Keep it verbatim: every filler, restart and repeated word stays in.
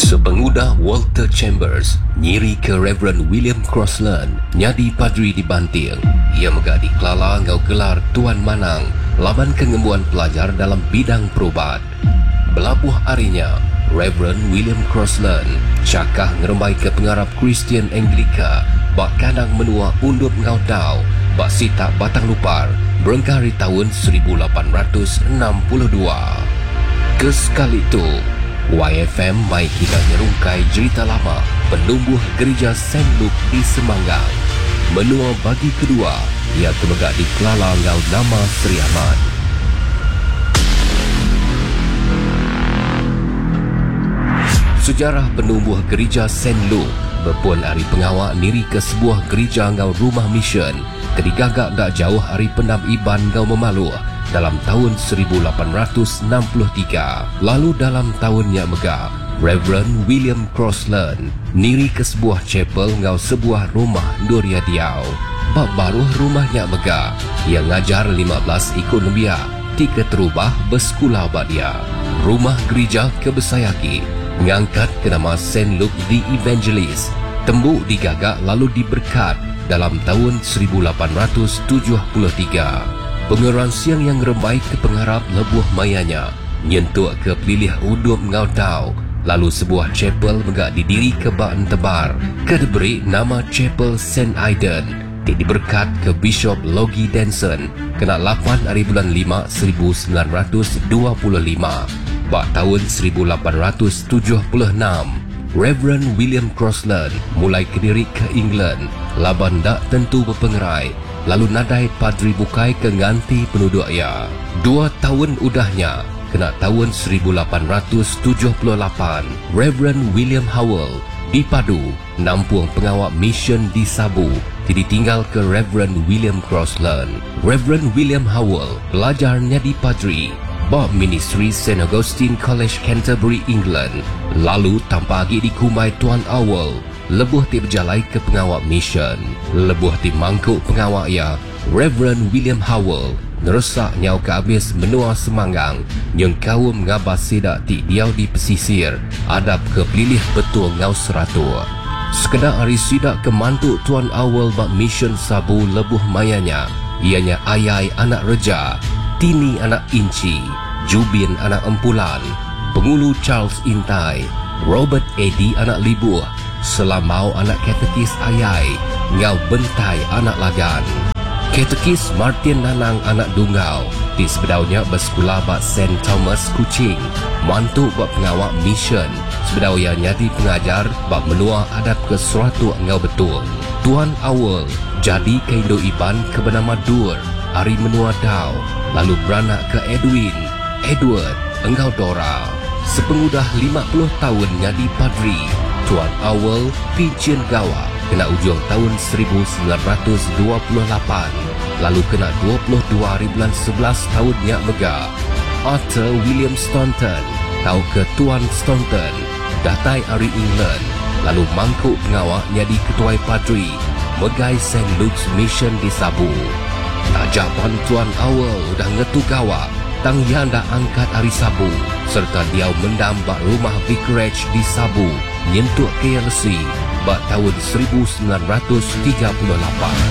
Sepengudah Walter Chambers nyiri ke Reverend William Crossland nyadi padri di Banting. Ia megah di Kelala ngau gelar Tuan Manang laban kengembuan pelajar dalam bidang perubat. Belabuh harinya, Reverend William Crossland cakah ngerembai ke pengarap Kristian Anglika bak kadang menua undup ngau dau bak sitak batang lupar berengkari tahun seribu lapan ratus enam puluh dua. Kesekali itu, Y F M mai kita nyerungkai cerita lama penumbuh gereja Saint Luke di Semanggang. Menua bagi kedua, ia termegak di Kelala ngau nama Sri Ahmad. Sejarah penumbuh gereja Saint Luke berpun hari pengawak niri ke sebuah gereja ngau rumah mission kedigagak tak jauh hari pendam Iban ngau Memaluh dalam tahun seribu lapan ratus enam puluh tiga. Lalu dalam tahunnya megah, Reverend William Crossland niri ke sebuah chapel ngau sebuah rumah Nuria Diau. Bak baruh rumahnya megah, ia ngajar lima belas ikut lebia, tiga terubah bersekolah bak dia. Rumah gereja kebesayaki mengangkat ke nama Saint Luke the Evangelist. Tembuk digagak lalu diberkat dalam tahun seribu lapan ratus tujuh puluh tiga. Pengeran siang yang rembai ke pengharap lebuh mayanya nyentuk ke pilih udup ngau dau. Lalu sebuah chapel megak didiri ke baan tebar ke diberi nama Chapel Saint Aidan. Di diberkat ke Bishop Logie Denson kena lapan hari bulan lima seribu sembilan ratus dua puluh lima. Bak tahun seribu lapan ratus tujuh puluh enam, Reverend William Crossland mulai kediri ke England laban dak tentu berpengerai. Lalu nadai padri bukai ke ganti penduduk ia. Dua tahun udahnya, kena tahun seribu lapan ratus tujuh puluh lapan, Reverend William Howell dipadu nampung pengawak mission di Sabu ditinggal ke Reverend William Crossland. Reverend William Howell belajarnya di padri bab ministry Saint Augustine College Canterbury, England. Lalu tanpa lagi dikumai Tuan Howell lebuh ti berjalai ke pengawak mission. Lebuh ti mangkuk pengawak ia, Reverend William Howell nerusak nyau ke habis menua Semanggang yang kaum ngabas sidak ti diau di pesisir adab ke pelilih betul ngau seratua. Sekedar hari sidak ke mantuk Tuan Howell bak mission Sabu lebuh mayanya, ianya Ayai anak Reja, Tini anak Inci, Jubin anak Empulan, Pengulu Charles Intai, Robert Eddy anak Libuh, Selamau anak Katekis Ayai, Ngau Bentai anak Lagan, Katekis Martin Nanang anak Dungau. Di sebedaunya bersekolah bak Saint Thomas Kuching, mantuk bak pengawak mission. Sebedau yang nyati pengajar bak menua adab ke suatu ngau betul. Tuan Awal jadi ke Indo Iban ke bernama Dur, hari menua dau. Lalu beranak ke Edwin, Edward, engkau Dora. Sepengudah lima puluh tahun nyadi padri, Tuan Awal Pincin Gawa kena ujung tahun seribu sembilan ratus dua puluh lapan. Lalu kena dua puluh dua hari bulan sebelas tahunnya megah, Arthur William Staunton tahu ke Tuan Staunton datai hari England. Lalu mangkuk pengawak jadi ketua padri megai Saint Luke's Mission di Sabu. Ajaban Tuan Awal udah ngetu gawa tang yang dah angkat hari Sabu serta dia mendam bak rumah vicarage di Sabu nyentuk K L C bak tahun seribu sembilan ratus tiga puluh lapan.